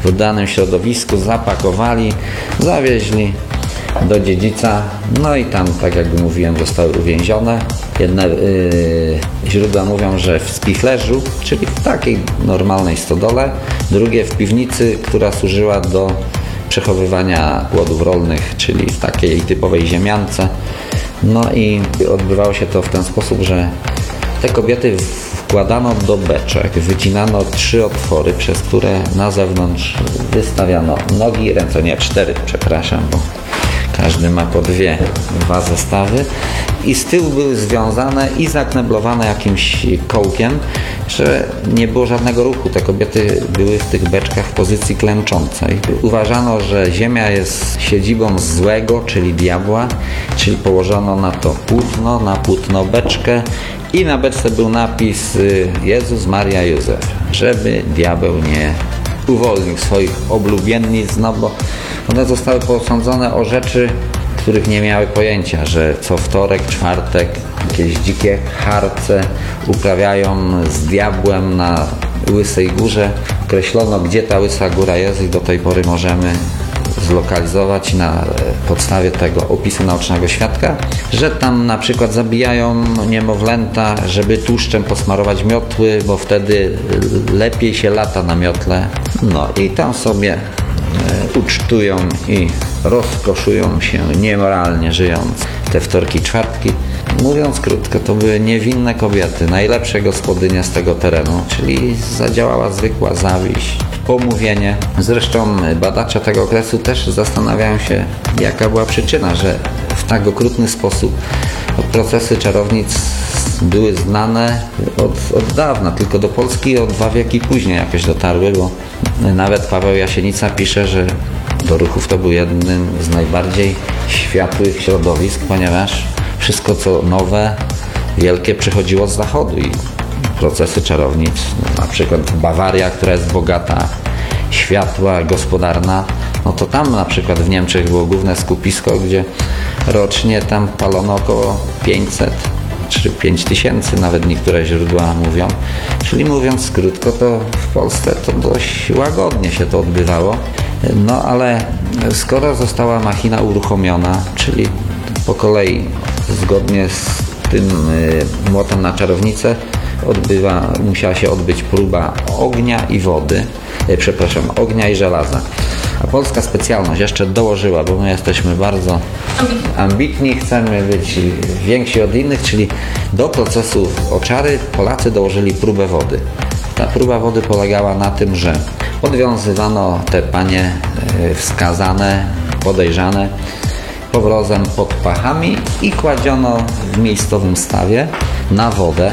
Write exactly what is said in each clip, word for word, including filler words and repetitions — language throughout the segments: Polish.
w danym środowisku, zapakowali, zawieźli do Dziedzica, no i tam, tak jak mówiłem, zostały uwięzione. Jedne yy, źródła mówią, że w spichlerzu, czyli w takiej normalnej stodole, drugie w piwnicy, która służyła do przechowywania płodów rolnych, czyli w takiej typowej ziemiance. No i odbywało się to w ten sposób, że te kobiety wkładano do beczek, wycinano trzy otwory, przez które na zewnątrz wystawiano nogi, ręce, nie, cztery, przepraszam, bo każdy ma po dwie, dwa zestawy i z tyłu były związane i zakneblowane jakimś kołkiem, że nie było żadnego ruchu. Te kobiety były w tych beczkach w pozycji klęczącej. Uważano, że ziemia jest siedzibą złego, czyli diabła, czyli położono na to płótno, na płótno beczkę i na beczce był napis Jezus, Maria, Józef, żeby diabeł nie uwolnił swoich oblubieńnic, no bo one zostały posądzone o rzeczy, których nie miały pojęcia, że co wtorek, czwartek jakieś dzikie harce uprawiają z diabłem na Łysej Górze. Określono, gdzie ta Łysa Góra jest i do tej pory możemy zlokalizować na podstawie tego opisu naocznego świadka, że tam na przykład zabijają niemowlęta, żeby tłuszczem posmarować miotły, bo wtedy lepiej się lata na miotle. No i tam sobie ucztują i rozkoszują się niemoralnie, żyjąc te wtorki, czwartki. Mówiąc krótko, to były niewinne kobiety, najlepsze gospodynie z tego terenu, czyli zadziałała zwykła zawiść, pomówienie. Zresztą badacze tego okresu też zastanawiają się, jaka była przyczyna, że w tak okrutny sposób procesy czarownic były znane od, od dawna, tylko do Polski o dwa wieki później jakoś dotarły, bo nawet Paweł Jasienica pisze, że Doruchów to był jednym z najbardziej światłych środowisk, ponieważ wszystko co nowe, wielkie przychodziło z zachodu i procesy czarownic, na przykład Bawaria, która jest bogata, światła, gospodarna, no to tam na przykład w Niemczech było główne skupisko, gdzie rocznie tam palono około pięćset czy pięć tysięcy, nawet niektóre źródła mówią. Czyli mówiąc krótko, to w Polsce to dość łagodnie się to odbywało. No ale skoro została machina uruchomiona, czyli po kolei zgodnie z tym y, młotem na czarownicę odbywa, musiała się odbyć próba ognia i wody, y, przepraszam, ognia i żelaza. A polska specjalność jeszcze dołożyła, bo my jesteśmy bardzo ambitni, chcemy być więksi od innych, czyli do procesu o czary Polacy dołożyli próbę wody. Ta próba wody polegała na tym, że podwiązywano te panie wskazane, podejrzane powrozem pod pachami i kładziono w miejscowym stawie na wodę.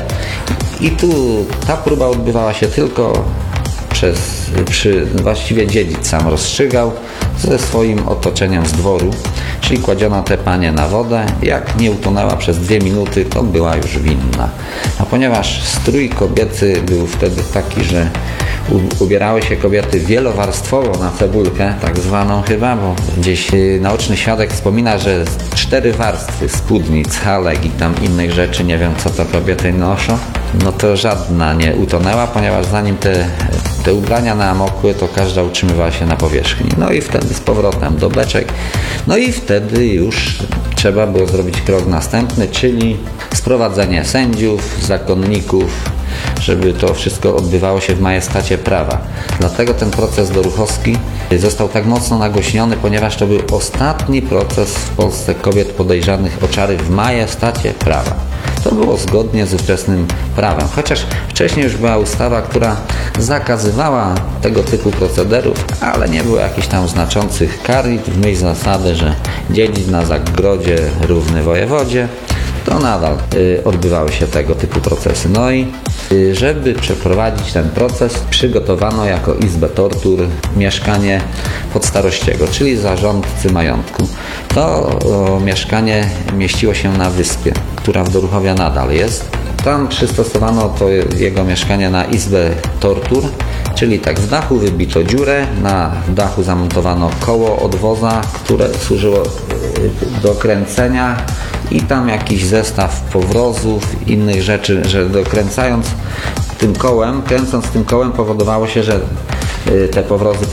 I tu ta próba odbywała się tylko przez, przy, właściwie dziedzic sam rozstrzygał ze swoim otoczeniem z dworu, czyli kładziono te panie na wodę, jak nie utonęła przez dwie minuty, to była już winna. A ponieważ strój kobiecy był wtedy taki, że ubierały się kobiety wielowarstwowo na cebulkę, tak zwaną chyba, bo gdzieś naoczny świadek wspomina, że cztery warstwy spódnic, halek i tam innych rzeczy, nie wiem co to kobiety noszą, no to żadna nie utonęła, ponieważ zanim te, te ubrania namokły, to każda utrzymywała się na powierzchni. No i wtedy z powrotem do beczek. No i wtedy już trzeba było zrobić krok następny, czyli sprowadzenie sędziów, zakonników, żeby to wszystko odbywało się w majestacie prawa. Dlatego ten proces doruchowski został tak mocno nagłośniony, ponieważ to był ostatni proces w Polsce kobiet podejrzanych o czary w majestacie prawa. To było zgodnie z ówczesnym prawem. Chociaż wcześniej już była ustawa, która zakazywała tego typu procederów, ale nie było jakichś tam znaczących kar i w myśl zasady, że dziedzic na zagrodzie równy wojewodzie, to nadal y, odbywały się tego typu procesy. No i y, żeby przeprowadzić ten proces, przygotowano jako izbę tortur mieszkanie podstarościego, czyli zarządcy majątku. To o, mieszkanie mieściło się na wyspie, która w Doruchowie nadal jest. Tam przystosowano to jego mieszkanie na izbę tortur, czyli tak w dachu wybito dziurę, na dachu zamontowano koło od woza, które służyło do kręcenia i tam jakiś zestaw powrozów, innych rzeczy, że dokręcając tym kołem, kręcąc tym kołem powodowało się, że te powrozy